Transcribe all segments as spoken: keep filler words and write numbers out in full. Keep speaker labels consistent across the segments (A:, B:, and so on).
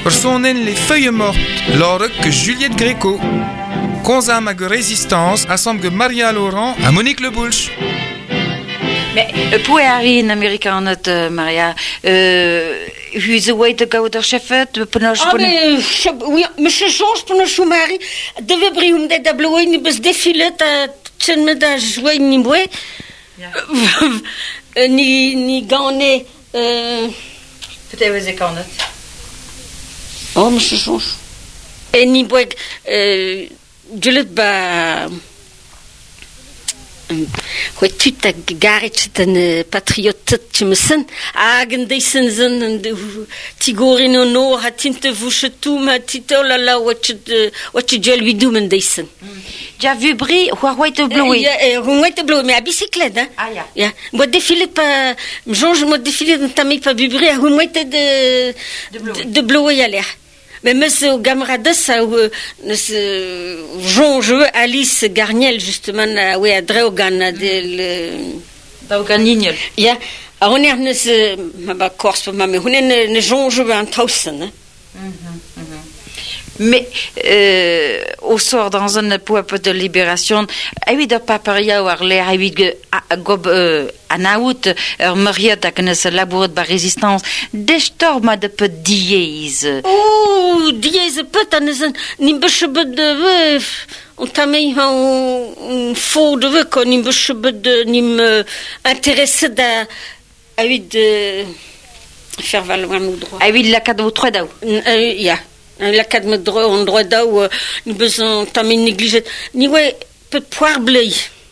A: personnen les feuilles mortes, lors que Juliette Gréco. Konza mag résistance, assemble Maria Laurent à Monique Le Boulch.
B: Mais pour aller en Amérique, Maria, wie ze weet ik uit de chefet, penoche.
C: Ah mais oui, monsieur Georges penoche Marie, devait briller um de tableau ni bes défilé ta tchen me da jouer ni boue. Ni ni gagner euh
B: peut-être vous connaissez.
C: Oh monsieur Georges. Et ni boue euh je le ba Hoe tu ta garet ten patriote tjemsen agen deisen zen de tigorin no hatin te vouche tout ma titola la what what je lui doum deisen.
B: Ja vu bri hoe white blue.
C: Ja, hoe white blue mais à bicyclette hein.
B: Ah ja.
C: Ja, moi défilé pas Georges moi défilé ta mi pas vibri hoe white de de blue ya l'air. Mais monsieur Gamrada, ça, euh, Jean, je veux Alice Garniel, justement, oui, à Draugan, de
B: Drauganignel.
C: Ja, on est, ne, ma corse, ma mère, on est, ne, Jean, je veux un tausen,
B: Mais euh, au sort dans un peuple de libération, il y a pas paria ou arler, il y a gob anaout, Maria da que ne se laboure de résistance, des stormes de peu dièse.
C: Oh, dièse peut, ni bêche de on t'a mis un faux de vœux, qu'on ni bêche de ni me intéressé à à lui de faire valoir nos droits.
B: Ah oui, la cadeau trois d'eau.
C: Ya. La cadre de droit, on droit d'eau, nous besoin tamé négligé. Ni ouais, peut poire bleu.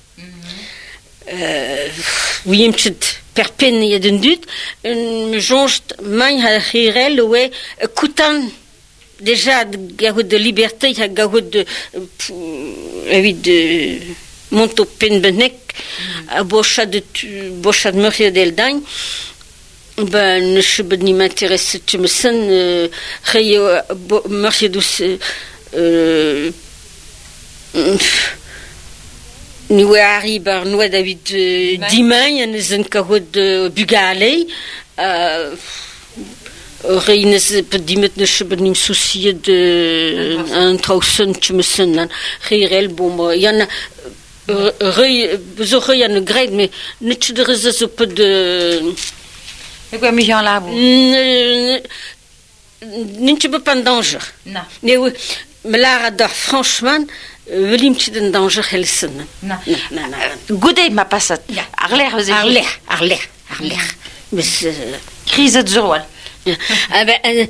C: Euh, oui, un petit perpène, il y a d'un doute. Un jonge, main à hirel, ouais, coutant, déjà, garou de liberté, il y a garou de, oui, de, monto penbenek, à bocha de, bocha de Maria d'Eldagne. Ben, ne sais pas ni m'intéresse, tu me sens, euh, rien, Marie douce, euh, nous arrivons, nous, David, dimanche, nous avons carreau de Bugalé, euh, rien, ne sais pas, dis-moi, ne sais pas ni me soucier de, un trauson, tu me sens, rien, bon, il y en a, rien, vous aurez une grève, mais ne tu te pas de,
B: Et quoi, mais là, vous?
C: Tu peux pas en danger.
B: Non.
C: Mais oui, mais là, franchement, je vais me danger, Helsen.
B: Non, non, non. Goudé, ma passate. Arler, vous avez
C: Arler, Arler, Arler. Mais c'est.
B: Crise de Zoroal.
C: Ah ben,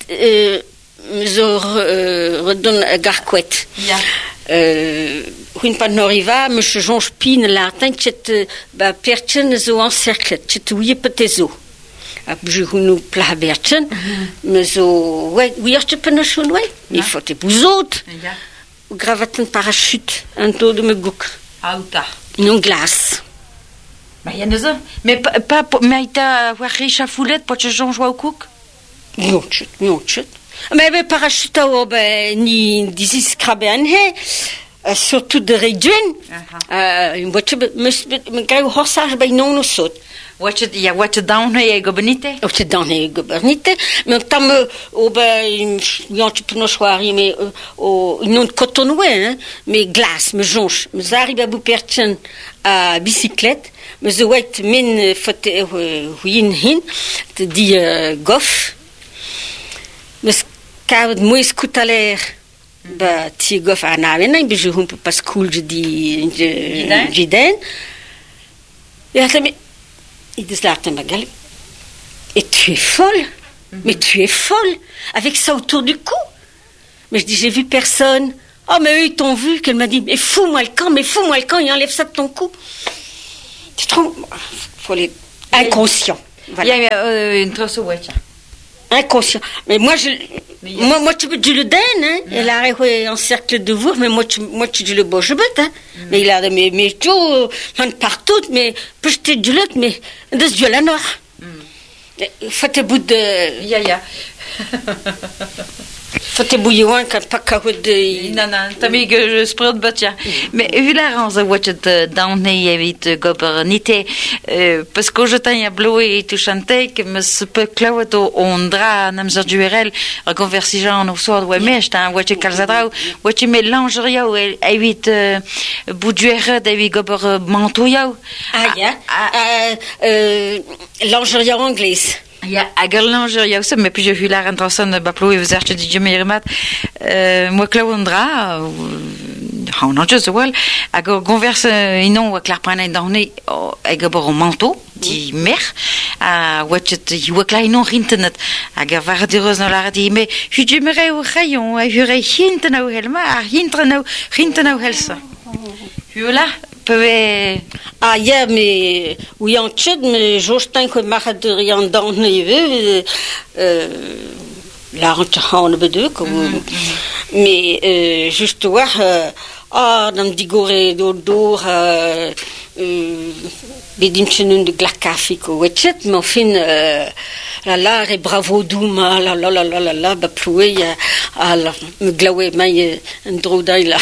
C: je redonne Garquette. Euh, Hun pas n'arriva, monsieur Jean Spine, la tête, c'est, bah, perchen, zo en cercle, c'est ouïe peut-être. Je nous plat berchen, mais zo, ouais, oui, je peux ne chou, ouais. Il faut te bouzout. Gravate un parachute, un taux de me gouk.
B: Ah, ou ta.
C: Non glace.
B: Mais il y en a un. Mais pas, mais il t'a voir riche à foulette pour que Jean joue au cook?
C: Non, chut, non, chut. Mais le parachute, oh, ben, ni, d'ici, scrabé en hé. Surtout de réduire. Une voiture, mais, mais, grave, horsage, ben, non, nous saute.
B: Wat je, ja, wat je down hé, gobernité?
C: Wat je down hé, gobernité. Mais tant me, oh ben, non, tu peux nous choisir, mais, oh, non de coton, hein, mais glace, me jonche. Mais arrive à bout perchen à bicyclette, mais je vois que min, faut, oui, hin, te dit, goff. Mais, car, moi, écoute à l'air, bah, tu goff à naven, mais je ne peux pas school, je dis, jiden. Et après, mais, il dit là, et tu es folle, mm-hmm. Mais tu es folle, avec ça autour du cou. Mais je dis, j'ai vu personne. Oh, mais eux, ils t'ont vu, qu'elle m'a dit, mais fous-moi le camp, mais fous-moi le camp, il enlève ça de ton cou. Tu trouves, faut les inconscient.
B: Voilà. Il y a euh, une trosse ouais,
C: inconscient. Mais moi, je, mais a... moi, moi, tu peux dire le den, hein. Mm. Elle a arrêté en cercle de vous, mais moi, tu, moi, tu dis le beau je bête, hein. Mm. Mais il a, mais, mais tout, man partout, mais, peut je te dis l'autre, mais, de ce dieu la noire. Mm. Faut te bout de.
B: Ya, ya.
C: Faut bouillon quand pas carotte de.
B: Non, non, t'as mis que je sprint botja. Mais vu la range de watch de downey evit gober nité, parce que je t'ai à bloé et tout chanté, que me se peut clouer au ondra, namzer du R L, a conversigeant au soir, ouais, mais je t'ai un watch calzadrau, watch mélange rio, evit bouduere, evit gober manteau yao.
C: Ah, ya. Euh, lingerie anglaise.
B: Ja, ager lingerie aussi, mais puis j'ai vu la rentrasson de Baplo et vous achetez du Jemirimat. Moi, Claundra, on a juste well, ager converse inon ou clair prendre dans nez, ager bor manteau, dit mer, à watchet, you clair inon rintenet, ager var de rose dans la dit, mais je j'aimerais au rayon, à jure hintena ou helma, à hintena, hintena ou helsa. Voilà.
C: Ah, ja, mais oui, en tchède, mais j'ostin que Maradrian dans les la rentrant de deux, comme. Mais juste voir, ah, dans digoré d'odor, des dimchenun de glacafé, quoi, tchède, mais enfin, la la, et bravo douma, la la la la la la, bah, ploué, ah, la, me glaué, mais un drôle d'ail là.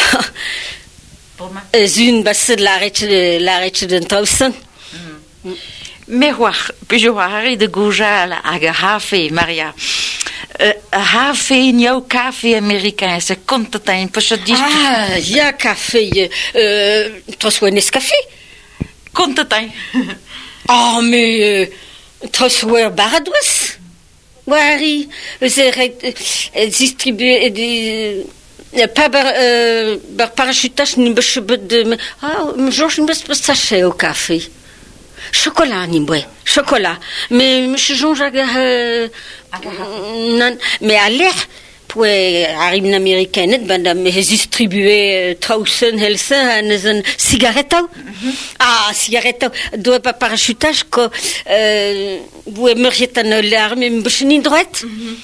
C: Zune basse de l'arrêt l'arrêt de Tausen.
B: Mais voir, puis je vois Harry de Goujal à Hafe, Maria. Hafe, il y a un café américain, c'est content, parce que je dis.
C: Ah, il y a un café, euh, tu sois Nescafé?
B: Content.
C: Oh, mais, tu sois Baradouas? Oui, c'est distribué des. Pas par parachutage ni bêche de ah Georges ne pas sachet au café chocolat ni bois chocolat mais monsieur Jean-Jacques non mais à l'air pour arrive une américaine ben mais distribuer Tausen Helsa une cigarette ah cigarette doit pas parachutage que vous aimeriez en l'arme mais bêche ni droite.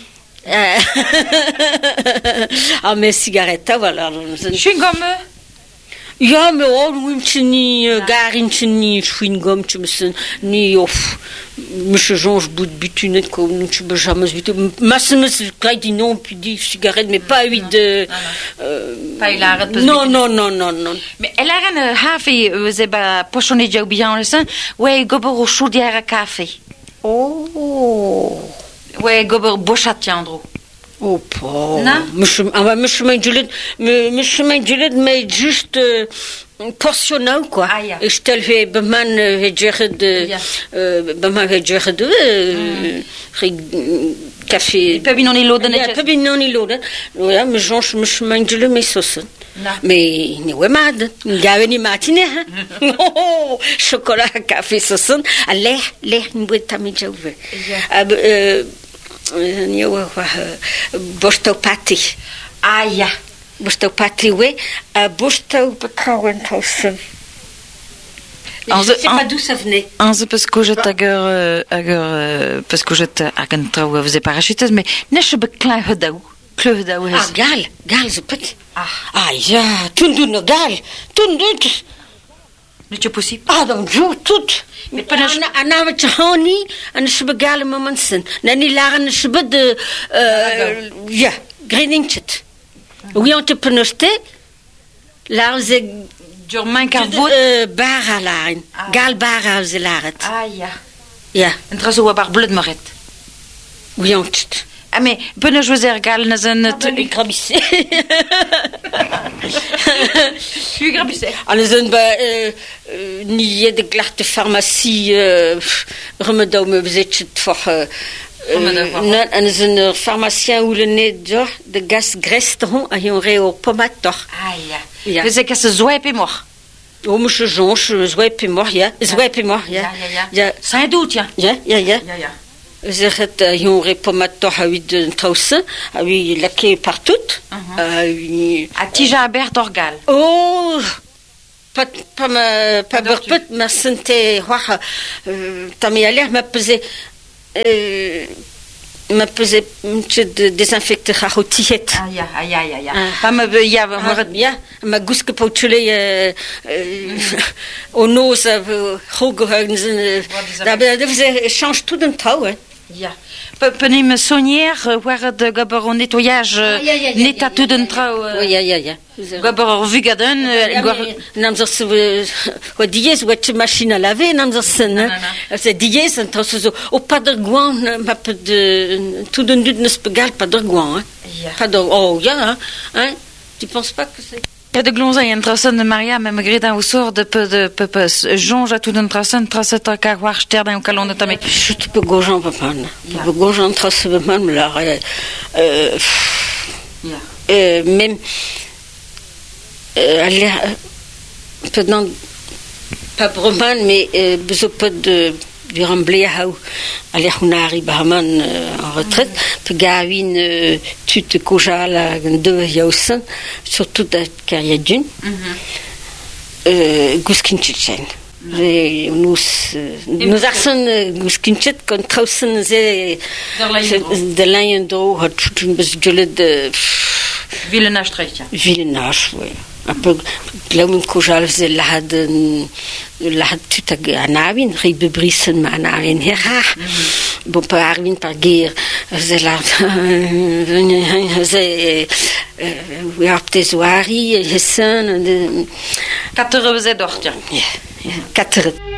C: Ah, mais cigarette, voilà.
B: Chewing-gum?
C: Ja, mais oh, oui, je ni garin, je ni chewing-gum, je me sens ni off. Monsieur Jean, je bout de butinette, comme je me jamais vu. Ma semaine, c'est dit non, puis dit cigarette, mais pas huit de.
B: Pas il arrête pas.
C: Non, non, non, non, non.
B: Mais elle a un café, c'est pas pochonné de bien le sang. Ouais, gober au chaudière à café.
C: Oh.
B: Ouais, gober bochat tiandro.
C: Oh, pas.
B: Non?
C: Monsieur, ah, bah, monsieur Maïdjulet, monsieur Maïdjulet, mais juste, euh, portionnel, quoi.
B: Ah, yeah.
C: Et je te le fais, ben, man, je de, euh, ben, man, je de, euh, café.
B: Pas bien, on est l'eau de
C: Pas bien, on est l'eau de, ouais, mais j'en, monsieur Maïdjulet, mais sauce. Mais, ni ouais, mad, ni gavé ni matinée, hein. Oh, chocolat, café, sauce, à l'air, l'air, ni boîte à midja ouvert. Ah, euh, Nieuwe borsto pati.
B: Ah ja.
C: Borsto pati, oui. Borsto betrouwen tossen. Je ne sais pas d'où ça venait.
B: C'est parce que je t'agueur, parce que je t'agueur, trouve, vous êtes parachuteuse, mais n'est-ce pas klein hedau, klein hedau.
C: Ah, gal, gal, c'est petit. Ah, ah, ja, toen doen we gal, toen doen.
B: N'est-ce pas possible?
C: Ah, donc, je tout. Mais pas un an de honey, un chebegale momensen. Nani laren chebe de, euh, ja, greeningchet. Oui, on te penoste. Là, c'est.
B: Durmain carvot.
C: Euh, bar à l'arène. Gal bar à l'arène.
B: Ah, ja.
C: Ja.
B: Un traceau à barbe de moret.
C: Oui, on tchit.
B: Ah, mais, bonne jouer gal, n'a un.
C: Tu es grabissé.
B: Je suis grabissé.
C: En een niet de glachte pharmacie remedau me bezit het voor en is een pharmacien hoe le net door de gas greston a yon reo pomat toch.
B: Ah ja. We zeggen ze zwaip in mor.
C: Oh monsieur Jean, je zwaip in mor ja, zwaip in mor ja.
B: Ja ja ja. Ça doet ja.
C: Ja ja ja.
B: Ja ja.
C: Zeg het yon reo pomat toch a huit de trousse, a huit laqué partout. A huit.
B: A tija Bert Orgal.
C: Oh. Pas pas ma pas berpet ma santé roi t'as mis à l'air m'a pesé m'a pesé de désinfecter à rotiette.
B: Ah ya ah ya ya ya. Pas me ya
C: ya ma gouske poutulé au nose hooggehuizen. Daar ben je change tout d'un temps hein.
B: Ja. Penim sonier, war de gaber o nettoyage, neta tout d'un trao.
C: Oui, ja, ja, ja.
B: Gaber o vugaden,
C: Nam zos o diez o et machine à laver, nam zos sen. C'est diez, en tros o pas de gouan, ma peu de tout d'un dud ne se pegal pas de gouan, hein. Pas de oh, ja, hein. Tu penses pas que c'est
B: Ja, de glonza en trassen de Maria, me greda o sort de pe de pe pe jonge a tout d'un trassen, trasset a ka war ster d'un calon de tame.
C: Je te peux gojan papan. Pe gojan trasse papan, me la euh euh même euh aller pendant pas broman mais besoin pas de du remblé à aller on arrive Bahaman en retraite te gavin tu te koja la de yausen surtout de carrière d'une euh guskinchen nous nous arsen guskinchen quand trausen ze de l'aindo hat une besjule de
B: Villenage trechtja.
C: Villenage, oui. Un peu, là où Kojal faisait l'ad, l'ad tout à Anavin, Ribe Brissen, Manavin, Hera. Bon, pas Arvin, par guerre, faisait l'ad, faisait, oui, Aptezoari, Hessen,
B: Quatre revzet d'ortia.
C: Quatre.